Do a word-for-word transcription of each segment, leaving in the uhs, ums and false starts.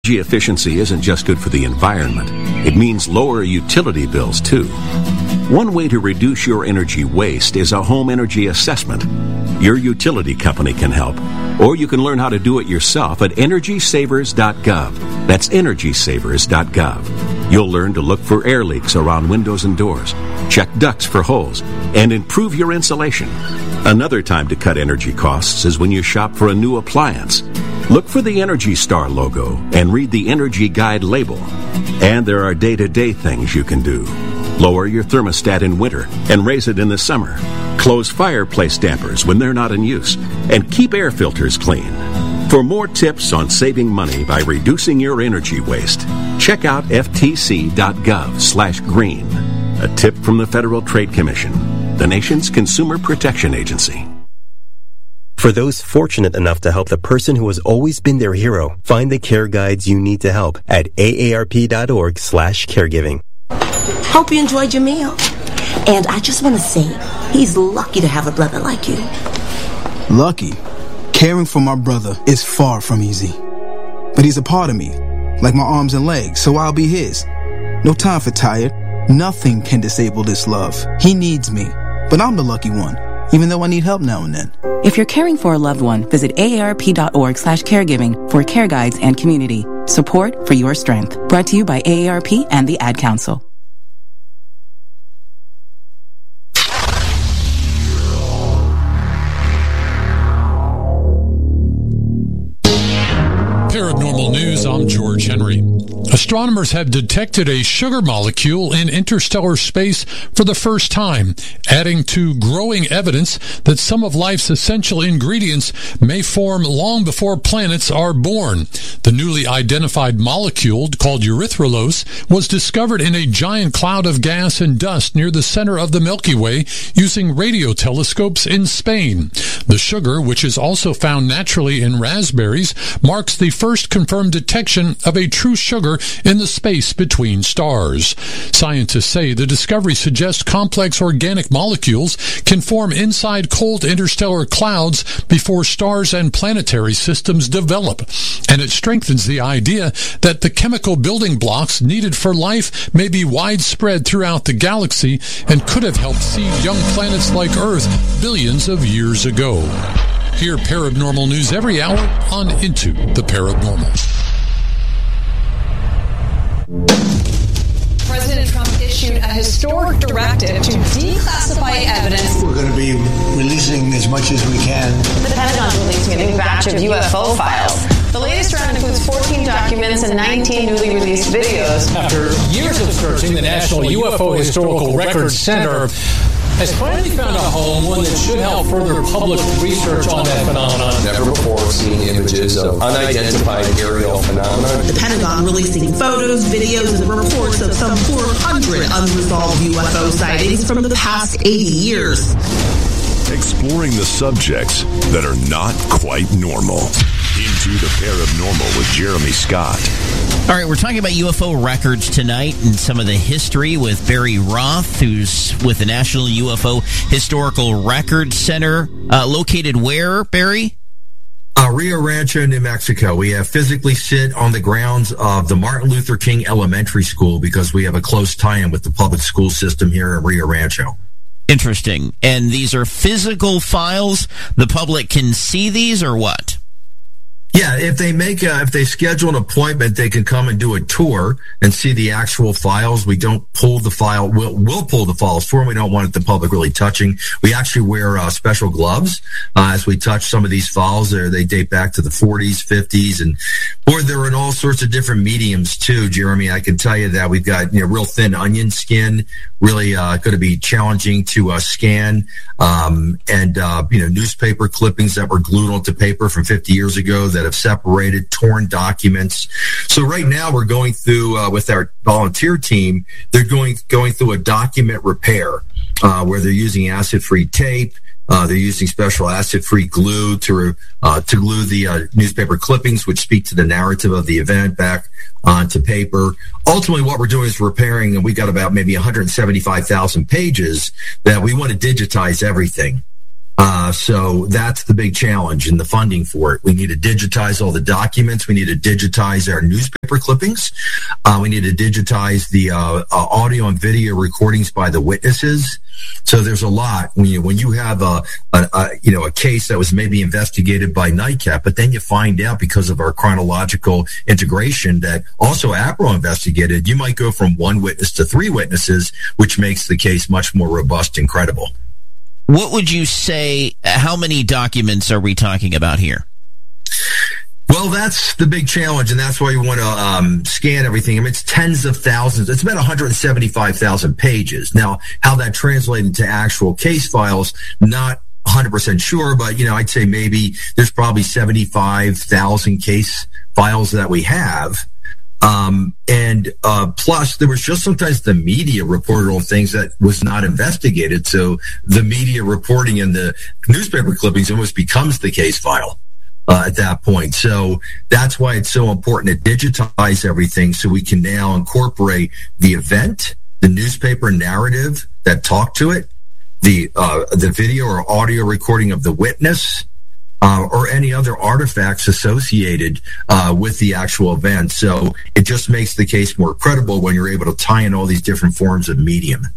Energy efficiency isn't just good for the environment. It means lower utility bills, too. One way to reduce your energy waste is a home energy assessment. Your utility company can help, or you can learn how to do it yourself at energy savers dot gov. That's energy savers dot gov. You'll learn to look for air leaks around windows and doors, check ducts for holes, and improve your insulation. Another time to cut energy costs is when you shop for a new appliance. Look for the Energy Star logo and read the Energy Guide label. And there are day-to-day things you can do. Lower your thermostat in winter and raise it in the summer. Close fireplace dampers when they're not in use. And keep air filters clean. For more tips on saving money by reducing your energy waste, check out ftc.gov slash green. A tip from the Federal Trade Commission, the nation's consumer protection agency. For those fortunate enough to help the person who has always been their hero, find the care guides you need to help at aarp.org slash caregiving. Hope you enjoyed your meal. And I just want to say, he's lucky to have a brother like you. Lucky? Caring for my brother is far from easy. But he's a part of me, like my arms and legs, so I'll be his. No time for tired. Nothing can disable this love. He needs me, but I'm the lucky one, even though I need help now and then. If you're caring for a loved one, visit aarp.org slash caregiving for care guides and community. Support for your strength. Brought to you by A A R P and the Ad Council. Paranormal News, I'm George Henry. Astronomers have detected a sugar molecule in interstellar space for the first time, adding to growing evidence that some of life's essential ingredients may form long before planets are born. The newly identified molecule, called erythrulose, was discovered in a giant cloud of gas and dust near the center of the Milky Way using radio telescopes in Spain. The sugar, which is also found naturally in raspberries, marks the first confirmed detection of a true sugar in the space between stars. Scientists say the discovery suggests complex organic molecules can form inside cold interstellar clouds before stars and planetary systems develop. And it strengthens the idea that the chemical building blocks needed for life may be widespread throughout the galaxy and could have helped seed young planets like Earth billions of years ago. Hear Paranormal News every hour on Into the Paranormal. President Trump issued a historic directive to declassify evidence. We're going to be releasing as much as we can. The Pentagon releasing a new batch of U F O files. The latest round includes fourteen documents and nineteen newly released videos. After years of searching, the National U F O Historical Records Center has finally found a home, one that should help further public research on that phenomenon. Never before seen images of unidentified aerial phenomena. The Pentagon releasing photos, videos, and reports of some four hundred unresolved U F O sightings from the past eighty years. Exploring the subjects that are not quite normal. Into the Paranormal with Jeremy Scott. All right, we're talking about U F O records tonight and some of the history with Barry Roth, who's with the National U F O Historical Records Center. Uh, located where, Barry? Uh, Rio Rancho, New Mexico. We have physically sit on the grounds of the Martin Luther King Elementary School because we have a close tie-in with the public school system here in Rio Rancho. Interesting. And these are physical files? The public can see these or what? Yeah, if they make a, if they schedule an appointment, they can come and do a tour and see the actual files. We don't pull the file. We'll, we'll pull the files for them. We don't want the public really touching. We actually wear uh, special gloves uh, as we touch some of these files. There, they date back to the forties, fifties, and or they're in all sorts of different mediums too, Jeremy. I can tell you that we've got, you know, real thin onion skin, really uh, going to be challenging to uh, scan, um, and uh, you know, newspaper clippings that were glued onto paper from fifty years ago that have separated, torn documents. So right now we're going through uh, with our volunteer team. They're going going through a document repair uh, where they're using acid-free tape. Uh, they're using special acid-free glue to uh, to glue the uh, newspaper clippings, which speak to the narrative of the event back onto paper. Ultimately, what we're doing is repairing, and we got about maybe one hundred seventy-five thousand pages that we want to digitize everything. Uh, so that's the big challenge in the funding for it. We need to digitize all the documents. We need to digitize our newspaper clippings. Uh, we need to digitize the uh, uh, audio and video recordings by the witnesses. So there's a lot. When you when you have a, a, a you know a case that was maybe investigated by NICAP, but then you find out because of our chronological integration that also APRO investigated, you might go from one witness to three witnesses, which makes the case much more robust and credible. What would you say, how many documents are we talking about here? Well, that's the big challenge, and that's why you want to um, scan everything. I mean, it's tens of thousands. It's about one hundred seventy-five thousand pages. Now, how that translates into actual case files, not one hundred percent sure, but, you know, I'd say maybe there's probably seventy-five thousand case files that we have. Um, and, uh, plus there was just sometimes the media reported on things that was not investigated. So the media reporting in the newspaper clippings almost becomes the case file, uh, at that point. So that's why it's so important to digitize everything so we can now incorporate the event, the newspaper narrative that talked to it, the, uh, the video or audio recording of the witness, Uh, or any other artifacts associated uh, with the actual event. So it just makes the case more credible when you're able to tie in all these different forms of medium.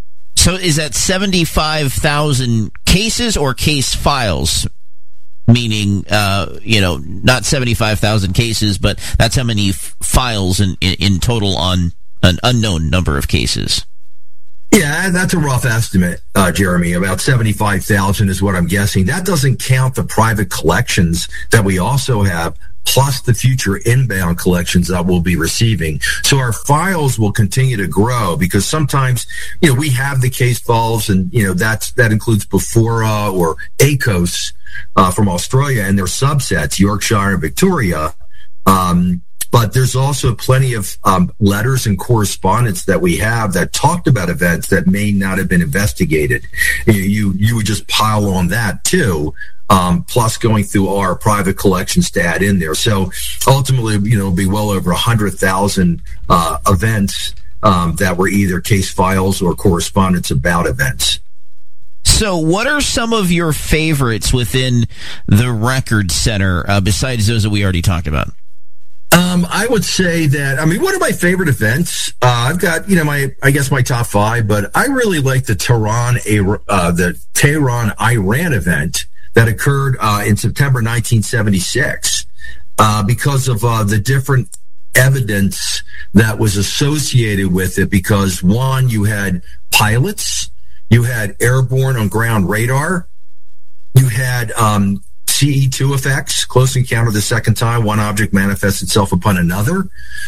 So is that seventy-five thousand cases or case files? Meaning, uh, you know, not seventy-five thousand cases, but that's how many f- files in, in, in total on an unknown number of cases. Yeah, that's a rough estimate, uh, Jeremy. About seventy-five thousand is what I'm guessing. That doesn't count the private collections that we also have, plus the future inbound collections that we'll be receiving. So our files will continue to grow because sometimes, you know, we have the case files and, you know, that's, that includes Bofora or ACOS, uh, from Australia and their subsets, Yorkshire and Victoria. Um, But there's also plenty of um, letters and correspondence that we have that talked about events that may not have been investigated. You you, you would just pile on that too, um, plus going through our private collections to add in there. So ultimately, you know, it'll be well over one hundred thousand uh, events um, that were either case files or correspondence about events. So what are some of your favorites within the Record Center uh, besides those that we already talked about? Um, I would say that, I mean, one of my favorite events, uh, I've got, you know, my, I guess my top five, but I really like the Tehran, uh, the Tehran, Iran event that occurred, uh, in September nineteen seventy-six, uh, because of, uh, the different evidence that was associated with it. Because one, you had pilots, you had airborne on ground radar, you had, um, C E two effects, close encounter the second time, one object manifests itself upon another.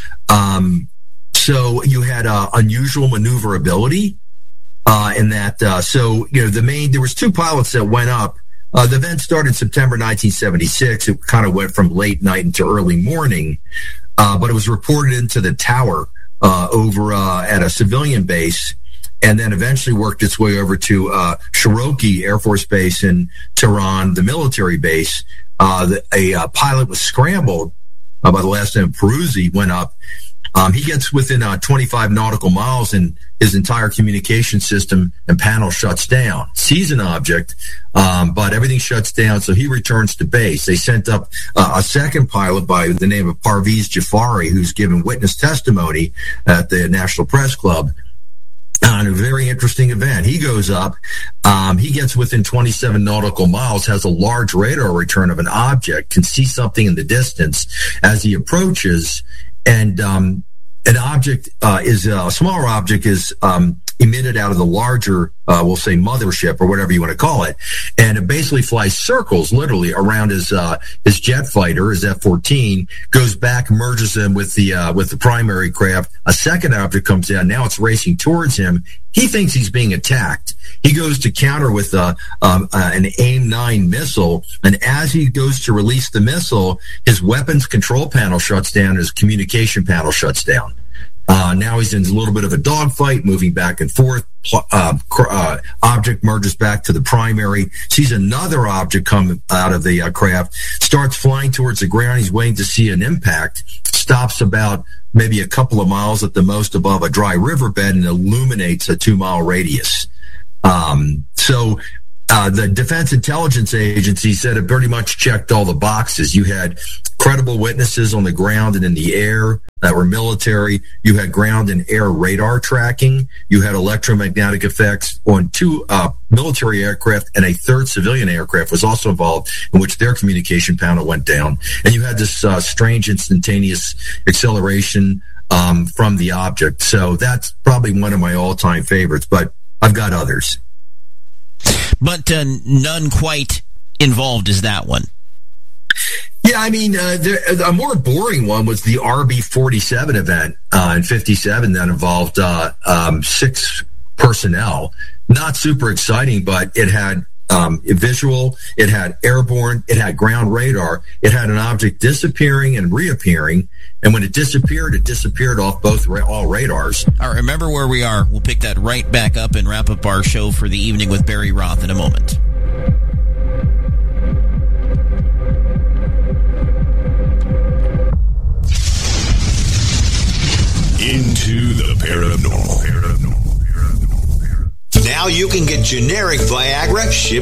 Um, so you had uh, unusual maneuverability uh, in that. Uh, so, you know, the main, there was two pilots that went up. Uh, the event started September nineteen seventy-six. It kind of went from late night into early morning, uh, but it was reported into the tower uh, over uh, at a civilian base, and then eventually worked its way over to uh, Cherokee Air Force Base in Tehran, the military base. Uh, the, a uh, pilot was scrambled uh, by the last name Peruzzi, went up. Um, he gets within uh, twenty-five nautical miles and his entire communication system and panel shuts down. Sees an object, um, but everything shuts down, so he returns to base. They sent up uh, a second pilot by the name of Parviz Jafari, who's given witness testimony at the National Press Club on a very interesting event. He goes up, um, he gets within twenty-seven nautical miles, has a large radar return of an object, can see something in the distance as he approaches, and um, an object uh, is uh, a smaller object is um, emitted out of the larger, uh, we'll say mothership or whatever you want to call it, and it basically flies circles literally around his uh, his jet fighter, his F fourteen, goes back, merges him with the uh, with the primary craft. A second object comes down. Now it's racing towards him. He thinks he's being attacked. He goes to counter with uh, um, uh, an AIM nine missile, and as he goes to release the missile, his weapons control panel shuts down, his communication panel shuts down. Uh, now he's in a little bit of a dogfight, moving back and forth. Uh, uh, object merges back to the primary, sees another object come out of the uh, craft, starts flying towards the ground. He's waiting to see an impact, stops about maybe a couple of miles at the most above a dry riverbed and illuminates a two-mile radius. Um, so uh, the Defense Intelligence Agency said it pretty much checked all the boxes. You had credible witnesses on the ground and in the air that were military. You had ground and air radar tracking. You had electromagnetic effects on two uh, military aircraft, and a third civilian aircraft was also involved, in which their communication panel went down. And you had this uh, strange instantaneous acceleration um, from the object. So that's probably one of my all-time favorites, but I've got others. But uh, none quite involved as that one. Yeah, I mean, uh, there, a more boring one was the R B forty-seven event uh, in fifty-seven that involved uh, um, six personnel. Not super exciting, but it had um, visual, it had airborne, it had ground radar, it had an object disappearing and reappearing, and when it disappeared, it disappeared off both ra- all radars. All right, remember where we are. We'll pick that right back up and wrap up our show for the evening with Barry Roth in a moment. Into the paranormal. Now you can get generic Viagra shipped